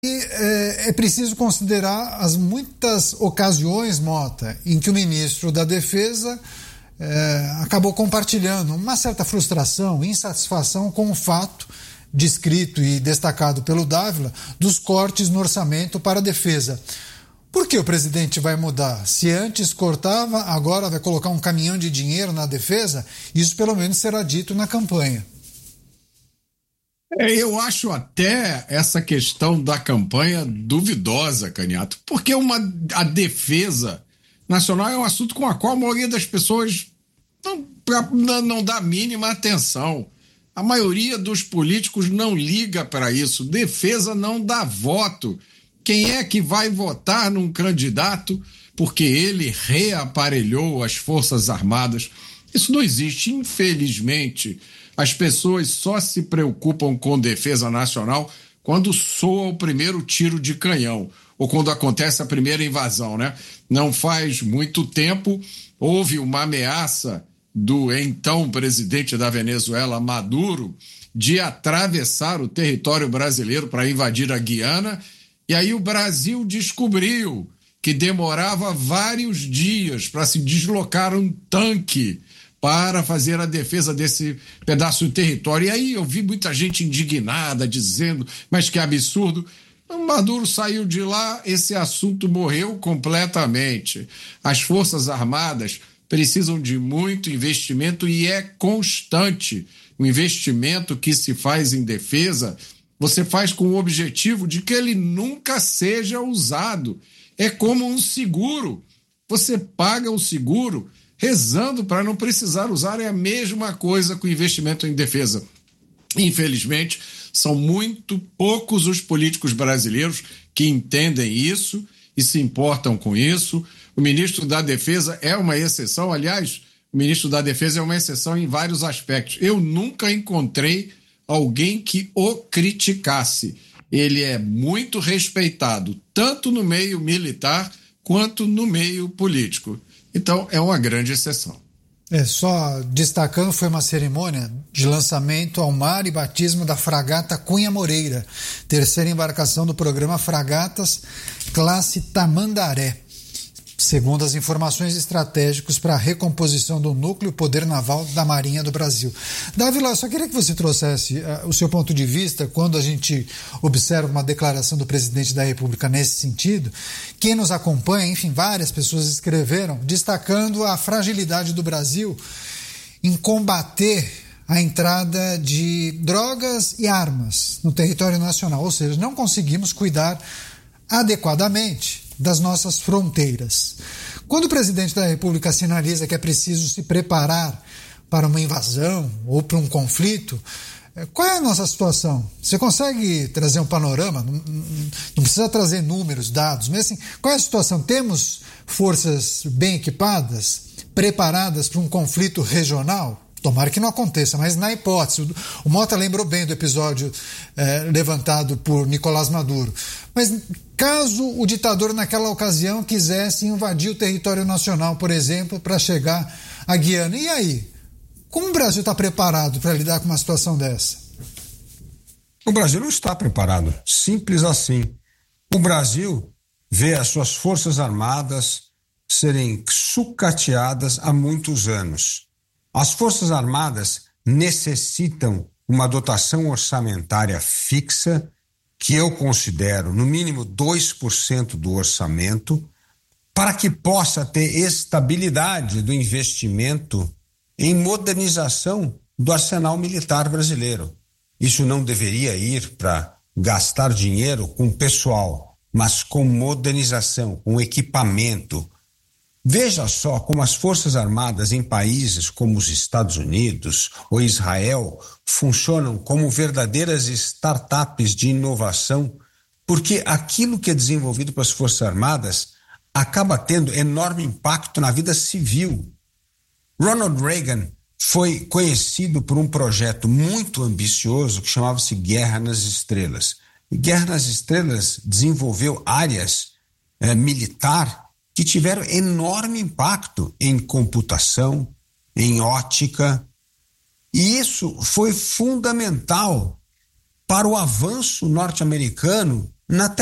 É preciso considerar as muitas ocasiões, Mota, em que o ministro da Defesa acabou compartilhando uma certa frustração, insatisfação com o fato descrito e destacado pelo Dávila dos cortes no orçamento para a defesa. Por que o presidente vai mudar? Se antes cortava, agora vai colocar um caminhão de dinheiro na defesa? Isso pelo menos será dito na campanha. Eu acho até essa questão da campanha duvidosa, Caniato, porque a defesa nacional é um assunto com o qual a maioria das pessoas não dá a mínima atenção. A maioria dos políticos não liga para isso. Defesa não dá voto. Quem é que vai votar num candidato porque ele reaparelhou as Forças Armadas? Isso não existe, infelizmente. As pessoas só se preocupam com defesa nacional quando soa o primeiro tiro de canhão ou quando acontece a primeira invasão, né? Não faz muito tempo, houve uma ameaça do então presidente da Venezuela, Maduro, de atravessar o território brasileiro para invadir a Guiana, e aí o Brasil descobriu que demorava vários dias para se deslocar um tanque para fazer a defesa desse pedaço de território. E aí eu vi muita gente indignada, dizendo, mas que absurdo. O Maduro saiu de lá, esse assunto morreu completamente. As Forças Armadas precisam de muito investimento e é constante. O investimento que se faz em defesa, você faz com o objetivo de que ele nunca seja usado. É como um seguro. Você paga o seguro rezando para não precisar usar. É a mesma coisa com investimento em defesa. Infelizmente, são muito poucos os políticos brasileiros que entendem isso e se importam com isso. O ministro da Defesa é uma exceção. Aliás, o ministro da Defesa é uma exceção em vários aspectos. Eu nunca encontrei alguém que o criticasse. Ele é muito respeitado, tanto no meio militar quanto no meio político. Então, é uma grande exceção. Só destacando, foi uma cerimônia de lançamento ao mar e batismo da fragata Cunha Moreira, terceira embarcação do programa Fragatas Classe Tamandaré, segundo as informações estratégicas para a recomposição do núcleo poder naval da Marinha do Brasil. Dávila, só queria que você trouxesse o seu ponto de vista quando a gente observa uma declaração do presidente da República nesse sentido. Quem nos acompanha, enfim, várias pessoas escreveram, destacando a fragilidade do Brasil em combater a entrada de drogas e armas no território nacional, ou seja, não conseguimos cuidar adequadamente das nossas fronteiras. Quando o presidente da República sinaliza que é preciso se preparar para uma invasão ou para um conflito, qual é a nossa situação? Você consegue trazer um panorama? Não precisa trazer números, dados, mas assim, qual é a situação? Temos forças bem equipadas, preparadas para um conflito regional? Tomara que não aconteça, mas na hipótese, o Mota lembrou bem do episódio levantado por Nicolás Maduro. Mas caso o ditador naquela ocasião quisesse invadir o território nacional, por exemplo, para chegar à Guiana, e aí? Como o Brasil está preparado para lidar com uma situação dessa? O Brasil não está preparado, simples assim. O Brasil vê as suas forças armadas serem sucateadas há muitos anos. As Forças Armadas necessitam uma dotação orçamentária fixa, que eu considero no mínimo 2% do orçamento, para que possa ter estabilidade do investimento em modernização do arsenal militar brasileiro. Isso não deveria ir para gastar dinheiro com pessoal, mas com modernização, com equipamento. Veja só como as Forças Armadas em países como os Estados Unidos ou Israel funcionam como verdadeiras startups de inovação, porque aquilo que é desenvolvido pelas Forças Armadas acaba tendo enorme impacto na vida civil. Ronald Reagan foi conhecido por um projeto muito ambicioso que chamava-se Guerra nas Estrelas. E Guerra nas Estrelas desenvolveu áreas militar que tiveram enorme impacto em computação, em ótica, e isso foi fundamental para o avanço norte-americano na